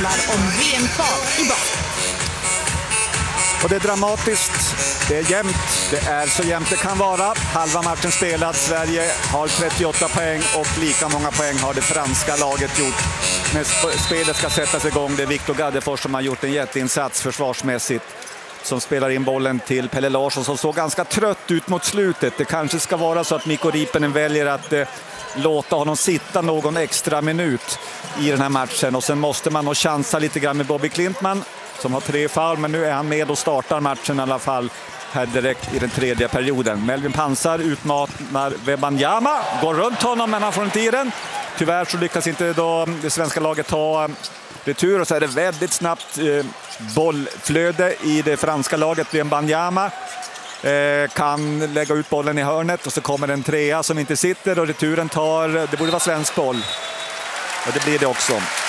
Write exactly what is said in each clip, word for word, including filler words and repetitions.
handlar om V M-kval i basket. Och det är dramatiskt, det är jämnt, det är så jämnt det kan vara. Halva matchen spelad, Sverige har trettioåtta poäng och lika många poäng har det franska laget gjort. När spelet ska sättas igång, det är Viktor Gaddefors som har gjort en jätteinsats försvarsmässigt. Som spelar in bollen till Pelle Larsson som såg ganska trött ut mot slutet. Det kanske ska vara så att Mikko Riippinen väljer att eh, låta honom sitta någon extra minut i den här matchen. Och sen måste man nog chansa lite grann med Bobby Klintman som har tre foul, men nu är han med och startar matchen i alla fall här direkt i den tredje perioden. Melvin Pansar utmanar Wembanyama, går runt honom men han får inte i den. Tyvärr så lyckas inte då det svenska laget ta retur och så är det väldigt snabbt eh, bollflöde i det franska laget. Wembanyama eh, kan lägga ut bollen i hörnet och så kommer en trea som inte sitter och returen tar, det borde vara svensk boll. Och det blir det också.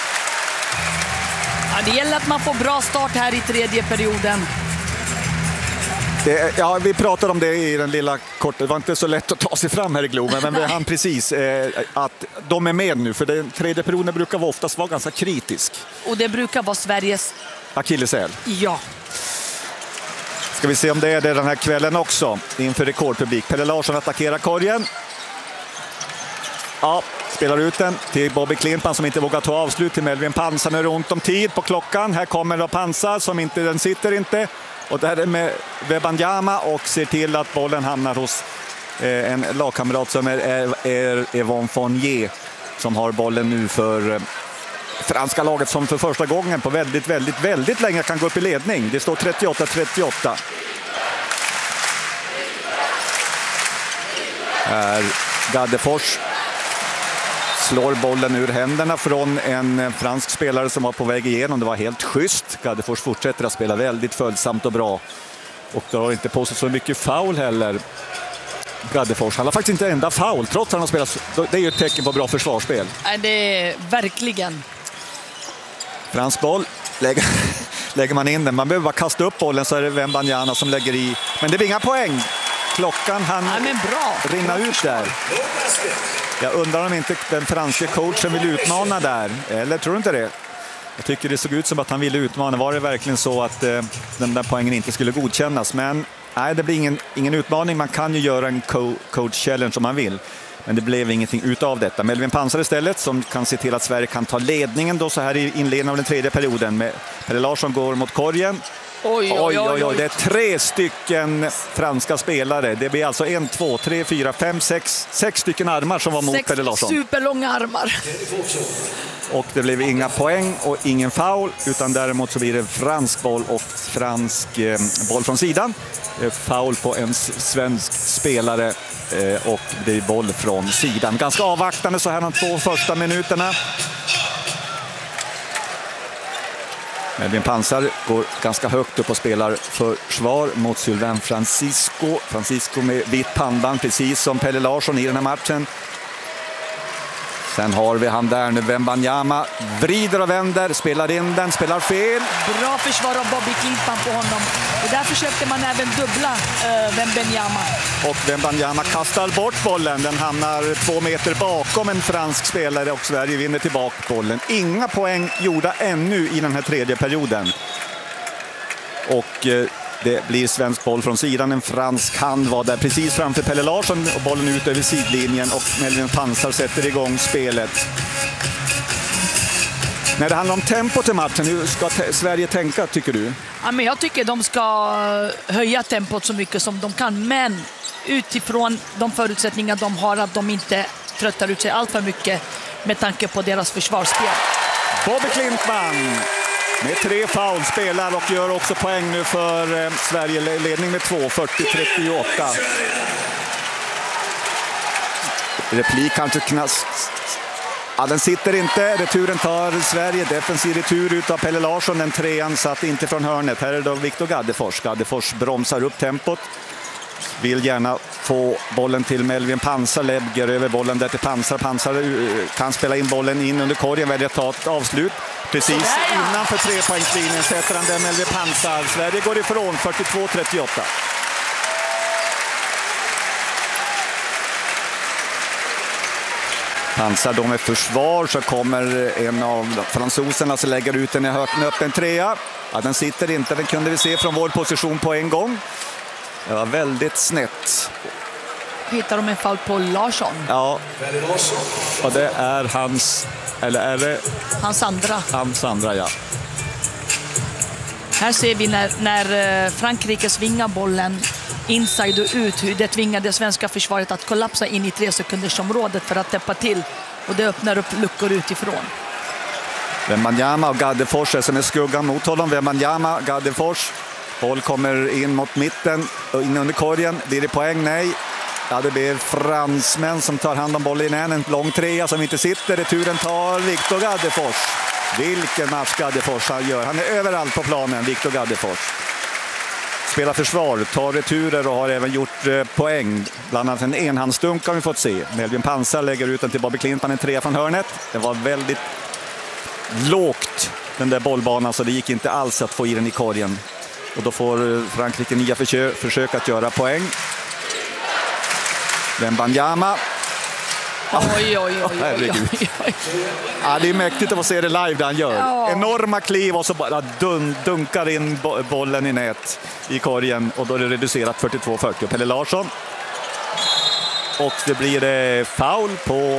Ja, det gäller att man får bra start här i tredje perioden. Det, ja, vi pratade om det i den lilla korta. Det var inte så lätt att ta sig fram här i Globen, men vi hann precis eh, att de är med nu. För den tredje perioden brukar oftast vara ganska kritisk. Och det brukar vara Sveriges akilleshäl. Ja. Ska vi se om det är det den här kvällen också. Inför rekordpublik. Pelle Larsson attackerar korgen. Ja, spelar ut den till Bobby Klintman som inte vågar ta avslut till Melvin Pansar. Nu är det ont om tid på klockan. Här kommer då Pansar som inte, den sitter inte. Och där är med Wembanyama och ser till att bollen hamnar hos eh, en lagkamrat som är, är, är Yvonne Fournier som har bollen nu för eh, franska laget som för första gången på väldigt, väldigt, väldigt länge kan gå upp i ledning. Det står trettioåtta trettioåtta. Här Gaddefors slår bollen ur händerna från en fransk spelare som var på väg igenom. Det var helt schysst. Gaddefors fortsätter att spela väldigt följsamt och bra. Och drar inte på sig så mycket foul heller. Gaddefors. Han har faktiskt inte enda foul trots att han har spelat. Det är ju ett tecken på bra försvarsspel. Nej, det är verkligen. Fransk boll. Lägger, lägger man in den. Man behöver bara kasta upp bollen så är det Wembanyama som lägger i. Men det blir inga poäng. Klockan han ja, bra. rinna ut där. Jag undrar om inte den franska coachen vill utmana där. Eller tror du inte det? Jag tycker det såg ut som att han ville utmana. Var det verkligen så att eh, den där poängen inte skulle godkännas? Men nej, det blir ingen, ingen utmaning. Man kan ju göra en co- coach challenge om man vill. Men det blev ingenting utav detta. Melvin Pansar istället som kan se till att Sverige kan ta ledningen då så här i inledningen av den tredje perioden. Med Pelle Larsson går mot korgen. Oj, oj, oj, oj. Det är tre stycken franska spelare. Det blir alltså en, två, tre, fyra, fem, sex, sex stycken armar som var mot sex Pelle Larsson. Superlånga armar. Och det blev inga poäng och ingen foul, utan däremot så blir det fransk boll och fransk eh, boll från sidan. Eh, foul på en svensk spelare eh, och det är boll från sidan. Ganska avvaktande så här de två första minuterna. Melvin Pansar går ganska högt upp och spelar försvar mot Sylvain Francisco. Francisco med vitt pannband, precis som Pelle Larsson i den här matchen. Sen har vi han där nu, Wembanyama. Vrider och vänder, spelar in den, spelar fel. Bra försvar av Bobby Klintman på honom. Och där försökte man även dubbla uh, Wembanyama. Och Wembanyama kastar bort bollen. Den hamnar två meter bakom en fransk spelare och Sverige vinner tillbaka bollen. Inga poäng gjorda ännu i den här tredje perioden. Och uh, det blir svensk boll från sidan. En fransk hand var där precis framför Pelle Larsson och bollen ut över sidlinjen och Melvin Pansar sätter igång spelet. När det handlar om tempo till matchen, hur ska t- Sverige tänka tycker du? Ja, men jag tycker de ska höja tempot så mycket som de kan, men utifrån de förutsättningar de har att de inte tröttar ut sig allt för mycket med tanke på deras försvarsspel. Bobby Klintman med tre foul spelar och gör också poäng nu för eh, Sverige, ledning med två, fyrtio trettioåtta. Replik kanske knast. Ja, den sitter inte. Returen tar Sverige. Defensiv retur ut av Pelle Larsson. Den trean satt inte från hörnet. Här är då Viktor Gaddefors. Gaddefors bromsar upp tempot. Vill gärna få bollen till Melvin Pansar. Lägger över bollen där till Pansar. Pansar kan spela in bollen in under korgen. Väljer att ta ett avslut. Precis innanför trepoängslinjen sätter han den Melvin Pansar. Sverige går ifrån fyrtiotvå trettioåtta. Pansar de med försvar, så kommer en av fransoserna som lägger ut den i en öppen trea. Ja, den sitter inte, den kunde vi se från vår position på en gång. Det var väldigt snett. Hittar de en fall på Larsson? Ja, och det är hans, eller är det? Hans andra. Hans andra, ja. Här ser vi när, när Frankrike svingar bollen inside och ut, hur det tvingar det svenska försvaret att kollapsa in i tre sekunders området för att täppa till. Och det öppnar upp luckor utifrån. Wembanyama och Gaddefors som är skuggan mot honom. Wembanyama, Gaddefors. Boll kommer in mot mitten och in under korgen. Blir det poäng? Nej. Ja, det blir fransmän som tar hand om bollen igen. En lång trea som inte sitter. Returen tar Victor Gaddefors. Vilken match Gaddefors han gör. Han är överallt på planen, Victor Gaddefors. Spelar försvar, tar returer och har även gjort eh, poäng. Bland annat en enhandsdunk har vi fått se. Melvin Pansar lägger ut den till Bobby Klintman, en trea från hörnet. Det var väldigt lågt, den där bollbanan, så det gick inte alls att få i den i korgen. Och då får Frankrike nya försök, försök att göra poäng. Wembanyama. Oj, oj, oj, oj, oj, oj. Ja, det är mäktigt att få se det live där han gör. Ja. Enorma kliv och så bara dun, dunkar in bollen i nät i korgen. Och då är det reducerat fyrtiotvå fyrtio. Pelle Larsson. Och det blir eh, foul på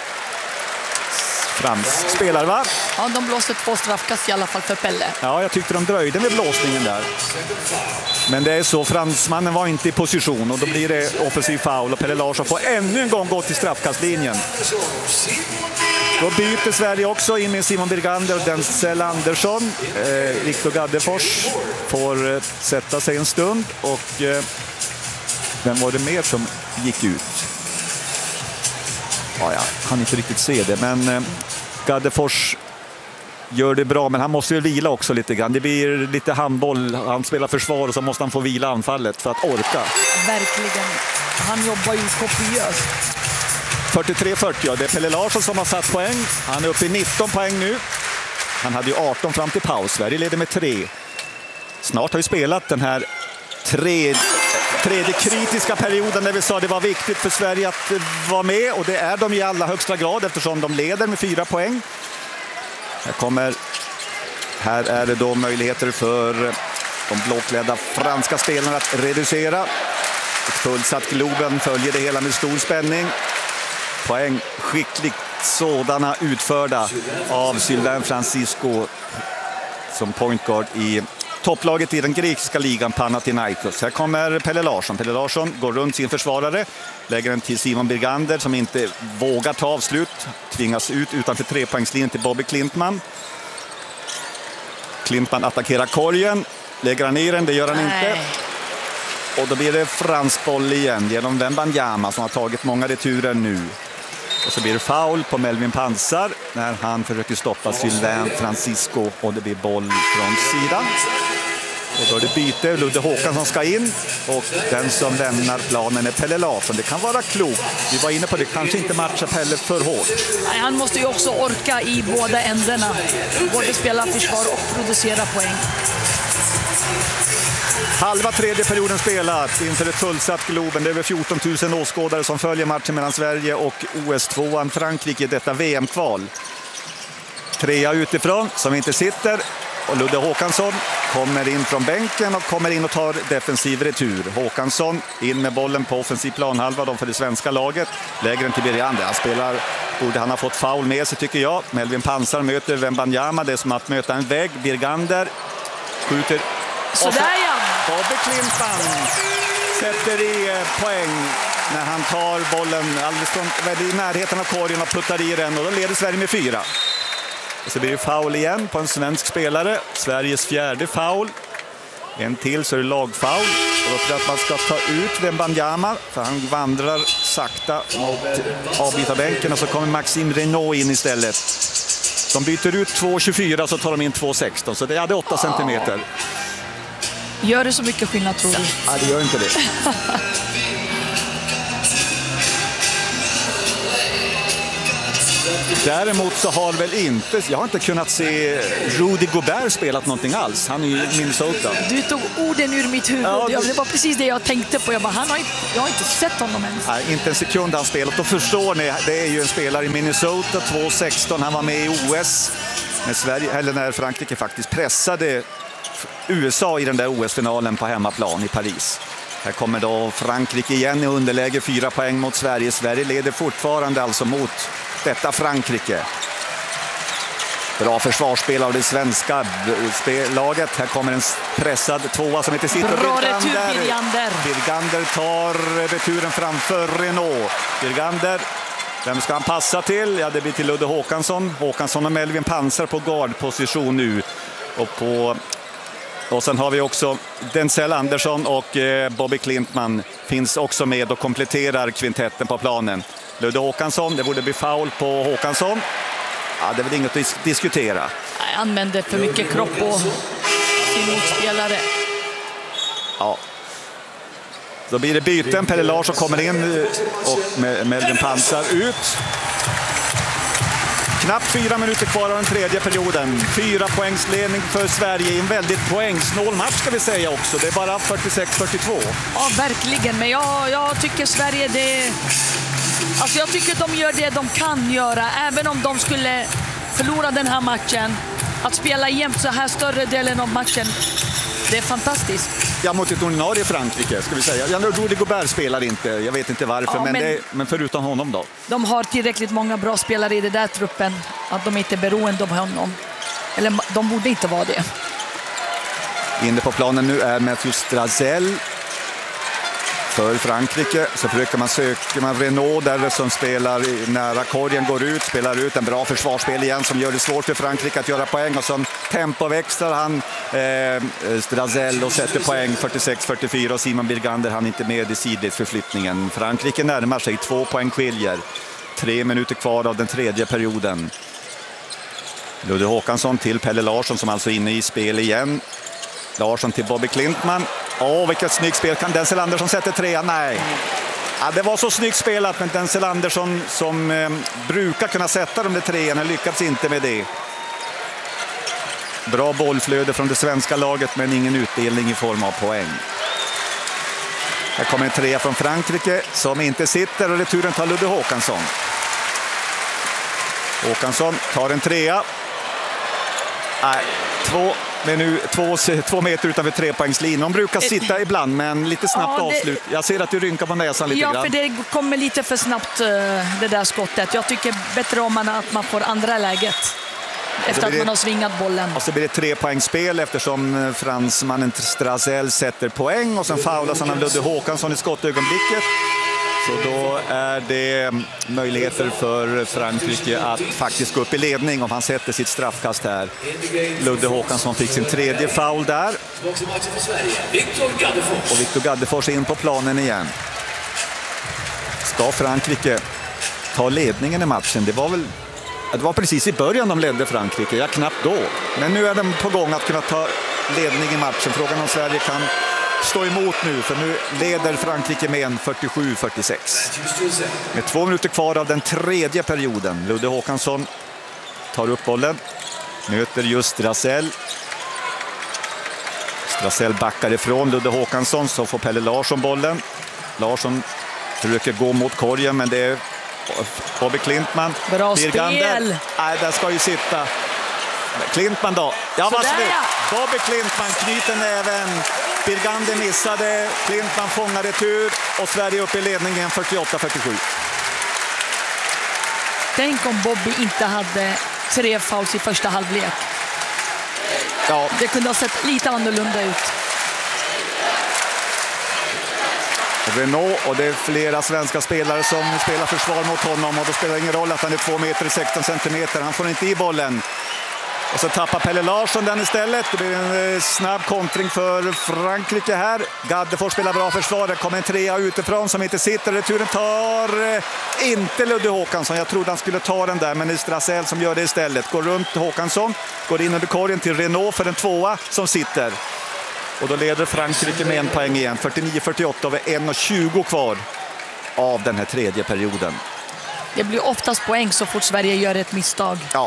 fransk spelare, va? Ja, de blåste två straffkast i alla fall för Pelle. Ja, jag tyckte de dröjde med blåsningen där. Men det är så, fransmannen var inte i position och då blir det offensiv foul och Pelle Larsson får ännu en gång gå till straffkastlinjen. Då byter Sverige också in med Simon Birgander och Denzel Andersson. Eh, Victor Gaddefors får eh, sätta sig en stund och eh, vem var det mer som gick ut? Ja, jag kan inte riktigt se det, men eh, Gaddefors gör det bra, men han måste ju vila också lite grann. Det blir lite handboll, han spelar försvar och så måste han få vila anfallet för att orka. Verkligen, han jobbar ju kopiöst. fyrtiotre fyrtio, ja, det är Pelle Larsson som har satt poäng. Han är uppe i nitton poäng nu. Han hade ju arton fram till paus. Sverige leder med tre. Snart har vi spelat den här tre, tredje kritiska perioden där vi sa det var viktigt för Sverige att vara med, och det är de i allra högsta grad eftersom de leder med fyra poäng. Här kommer, här är det då möjligheter för de blåklädda franska spelarna att reducera. Ett fullsatt Globen följer det hela med stor spänning. Poäng skickligt sådana utförda av Sylvain Francisco som pointguard i topplaget i den grekiska ligan Panathinaikos. Här kommer Pelle Larsson. Pelle Larsson går runt sin försvarare, lägger den till Simon Birgander som inte vågar ta avslut. Tvingas ut utanför trepoängslinjen till Bobby Klintman. Klintman attackerar korgen. Lägger han i den, det gör han Nej. inte. Och då blir det fransk boll igen genom Wembanyama som har tagit många returer nu. Och så blir det foul på Melvin Pansar när han försöker stoppa Sylvain Francisco och det blir boll från sidan. Och då är det byte, Ludde Håkansson ska in och den som lämnar planen är Pelle Larsson. Det kan vara klokt. Vi var inne på det, kanske inte matcha Pelle för hårt. Nej, han måste ju också orka i båda ändarna. Både spela försvar och producera poäng. Halva tredje perioden spelat inför ett fullsatt Globen. Det är över fjorton tusen åskådare som följer matchen mellan Sverige och O S tvåan Frankrike i detta V M-kval. Trea utifrån som inte sitter och Ludde Håkansson kommer in från bänken och kommer in och tar defensiv retur. Håkansson in med bollen på offensiv planhalva de för det svenska laget. Lägger den till Birgander. Han spelar, borde han ha fått foul med sig tycker jag. Melvin Pansar möter Wembanyama, det är som att möta en vägg. Birgander skjuter. Sådär ja! Bobby Klintman sätter i poäng när han tar bollen alldeles från, i närheten av korgen och puttar i den och då leder Sverige med fyra. Och så blir det foul igen på en svensk spelare. Sveriges fjärde foul. En till så är det lagfoul. Och då tror jag att man ska ta ut Wembanyama för han vandrar sakta mot avbytarbänken och så kommer Maxime Renaud in istället. De byter ut två tjugofyra så tar de in två sexton så det hade åtta centimeter. Gör det så mycket skillnad tror du? Ja, det gör inte det. Däremot så har väl inte, jag har inte kunnat se Rudy Gobert spelat någonting alls. Han är ju i Minnesota. Du tog orden ur mitt huvud. Ja, det... det var precis det jag tänkte på. Jag, bara, han har inte, jag har inte sett honom ens. Nej, inte en sekund han spelat. Och förstår ni, det är ju en spelare i Minnesota, två sexton. Han var med i O S när, Sverige, eller när Frankrike faktiskt pressade U S A i den där O S-finalen på hemmaplan i Paris. Här kommer då Frankrike igen i underläge, fyra poäng mot Sverige. Sverige leder fortfarande alltså mot detta Frankrike. Bra försvarsspel av det svenska laget. Här kommer en pressad tvåa som heter sitter. Bra retur, Birgander. Birgander tar returen framför Renault. Birgander, vem ska han passa till? Ja, det blir till Ludde Håkansson. Håkansson och Melvin Pansar på guardposition nu. Och på... Och sen har vi också Denzel Andersson och Bobby Klintman finns också med och kompletterar kvintetten på planen. Ludde Håkansson, det borde bli foul på Håkansson. Ja, det är väl inget att dis- diskutera. Jag använder för mycket kropp på sin motspelare. Ja. Då blir det byten. Pelle Larsson kommer in och Melvin Pansar ut. Knappt fyra minuter kvar av den tredje perioden. Fyra poängsledning för Sverige i en väldigt poängsnål match ska vi säga också. Det är bara fyrtiosex fyrtiotvå. Ja, verkligen. Men jag, jag tycker Sverige det... Alltså jag tycker att de gör det de kan göra. Även om de skulle förlora den här matchen. Att spela jämt så här större delen av matchen. Det är fantastiskt. Ja, mot ett ordinarie Frankrike ska vi säga. Jag tror Rudy Gobert spelar inte. Jag vet inte varför, ja, men, men, det, men förutom honom då. De har tillräckligt många bra spelare i den där truppen. Att de inte är beroende av honom. Eller de borde inte vara det. Inne på planen nu är Matthew Strazel för Frankrike. Så försöker man söka man Renault där som spelar nära korgen, går ut, spelar ut en bra försvarsspel igen som gör det svårt för Frankrike att göra poäng. Och så tempoväxlar han eh, Strazel och sätter poäng fyrtiosex fyrtiofyra och Simon Birgander han inte med i sidledsförflyttningen. Frankrike närmar sig, två poäng skiljer. Tre minuter kvar av den tredje perioden. Ludde Håkansson till Pelle Larsson som alltså är inne i spel igen. Larsson till Bobby Klintman. Åh, vilket snyggt spel. Kan Denzel Andersson sätta trea? Nej. Ja, det var så snyggt spelat, men Denzel Andersson som eh, brukar kunna sätta de där treorna lyckats inte med det. Bra bollflöde från det svenska laget, men ingen utdelning i form av poäng. Här kommer en trea från Frankrike som inte sitter och returen tar Ludde Håkansson. Håkansson tar en trea. Nej, två... Men nu två, två meter utanför trepoängslinjen. De brukar sitta ibland, men lite snabbt ja, det... avslut. Jag ser att du rynkar på näsan lite ja, grann. Ja, för det kommer lite för snabbt det där skottet. Jag tycker bättre om man, att man får andra läget efter att man har svingat bollen. Och så blir det trepoängsspel eftersom fransmannen Strazel sätter poäng. Och sen faulas han av Ludde Håkansson i skottögonblicket. Så då är det möjligheter för Frankrike att faktiskt gå upp i ledning om han sätter sitt straffkast här. Ludde Håkansson fick sin tredje foul där. Och Victor Gaddefors in på planen igen. Ska Frankrike ta ledningen i matchen? Det var väl det var precis i början de ledde Frankrike, ja knappt då. Men nu är de på gång att kunna ta ledning i matchen. Frågan om Sverige kan stå emot nu, för nu leder Frankrike med en fyrtiosju fyrtiosex. Med två minuter kvar av den tredje perioden. Ludde Håkansson tar upp bollen. Möter just Strazel. Strazel backar ifrån Ludde Håkansson, så får Pelle Larsson bollen. Larsson försöker gå mot korgen, men det är Bobby Klintman. Bra Birgander. spel! Nej, där ska ju sitta. Klintman då. Ja, vad snyggt. Bobby Klintman knyter näven. Birgander missade, Klintman fångade tur och Sverige upp i ledningen fyrtioåtta fyrtiosju. Tänk om Bobby inte hade tre fouls i första halvlek. Ja. Det kunde ha sett lite annorlunda ut. Renault, och det är flera svenska spelare som spelar försvar mot honom, och då spelar det ingen roll att han är två meter sexton centimeter. Han får inte i bollen. Och så tappar Pelle Larsson den istället. Det blir en snabb kontring för Frankrike här. Gaddefors spelar bra försvar. Det kommer en trea utifrån som inte sitter. Returen tar inte Ludde Håkansson. Jag trodde han skulle ta den där, men det är Strazel som gör det istället. Går runt Håkansson, går in under korgen till Renault för en tvåa som sitter. Och då leder Frankrike med en poäng igen. fyrtionio fyrtioåtta över en och tjugo kvar av den här tredje perioden. Det blir oftast poäng så fort Sverige gör ett misstag. Ja.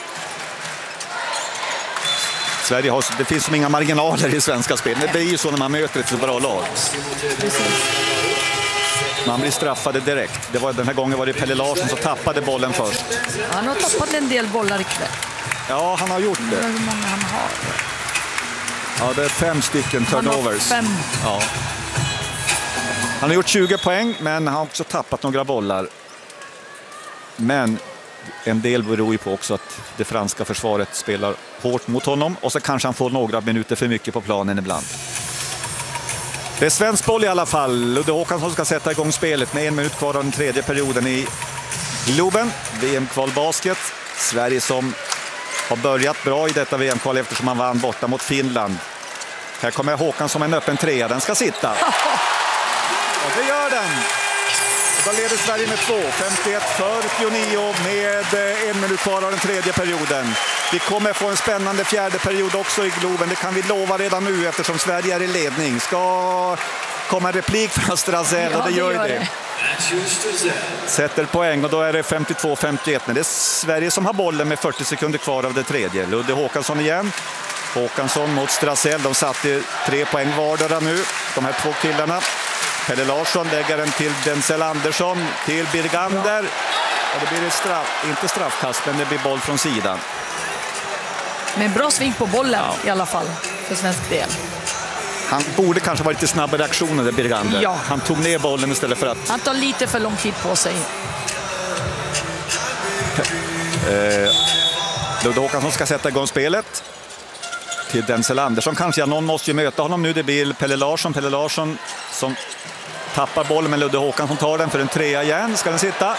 Sverige har, det finns som inga marginaler i svenska spel. Det blir ju så när man möter ett så bra lag. Precis. Man blir straffade direkt. Det var, den här gången var det Pelle Larsson som tappade bollen först. Han har tappat en del bollar ikväll. Ja, han har gjort det. Hur många han har? Ja, det är fem stycken turnovers. Han har fem. Ja. Han har gjort tjugo poäng, men han har också tappat några bollar. Men en del beror ju på också att det franska försvaret spelar hårt mot honom. Och så kanske han får några minuter för mycket på planen ibland. Det är svensk boll i alla fall. Ludde Håkansson ska sätta igång spelet med en minut kvar av den tredje perioden i Globen. V M-kvalbasket. Sverige som har börjat bra i detta V M-kval eftersom man vann borta mot Finland. Här kommer Håkansson som en öppen trea. Den ska sitta. Och det gör den. Och då leder Sverige med två. femtioett för Pionio med en minut kvar av den tredje perioden. Vi kommer få en spännande fjärde period också i Globen. Det kan vi lova redan nu eftersom Sverige är i ledning. Ska komma en replik från Strazel, och det gör det. det. Sätter poäng och då är det femtiotvå femtioett. Men det är Sverige som har bollen med fyrtio sekunder kvar av det tredje. Ludde Håkansson igen. Håkansson mot Strazel. De satte tre poäng vardera nu, de här två killarna. Pelle Larsson lägger den till Denzel Andersson, till Birgander. Och det blir ett straff, inte straffkast, men det blir boll från sidan. Men bra sving på bollen ja. I alla fall för svensk del. Han borde kanske vara lite snabb i reaktionen där Birgander. Ja. Han tog ner bollen istället för att... Han tar lite för lång tid på sig. Eh, Ludde Håkansson ska sätta igång spelet. Till Denzel Andersson kanske. Ja, någon måste ju möta honom nu. Det blir Pelle Larsson. Pelle Larsson som tappar bollen, men Ludde Håkansson tar den för en trea igen. Ska den sitta?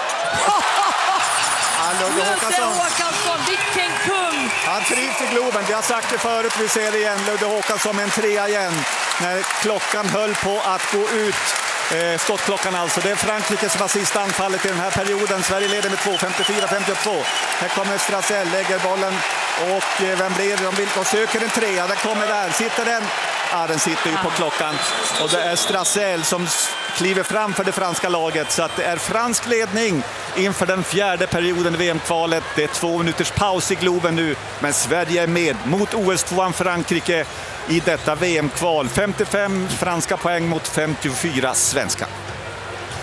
Ludde Håkansson. Håkansson, vilken kung! Han trivs i Globen. Vi har sagt det förut, vi ser det igen. Ludde Håkansson med en trea igen. När klockan höll på att gå ut. Eh, skottklockan alltså. Det är Frankrike som har sista anfallet i den här perioden. Sverige leder med två, femtiofyra femtiotvå. Här kommer Strazel, lägger bollen. Och eh, vem blir det? De vill och söker en trea. Den kommer där. Sitter den? Ja, den sitter ju på klockan. Och det är Strazel som kliver fram för det franska laget. Så att det är fransk ledning inför den fjärde perioden i V M-kvalet. Det är två minuters paus i Globen nu. Men Sverige är med mot O S-tvåan Frankrike i detta V M-kval. femtiofem franska poäng mot femtiofyra svenska.